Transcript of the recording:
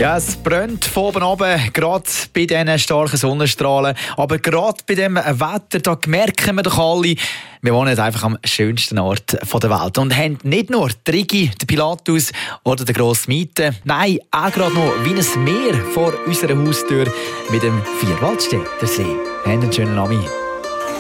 Ja, es brennt von oben runter, gerade bei diesen starken Sonnenstrahlen. Aber gerade bei dem Wetter, da merken wir doch alle, wir wohnen einfach am schönsten Ort der Welt. Und haben nicht nur die Rigi, den Pilatus oder den grossen Miete, nein, auch gerade noch wie ein Meer vor unserer Haustür mit dem Vierwaldstätter See. Habt einen schönen Abend.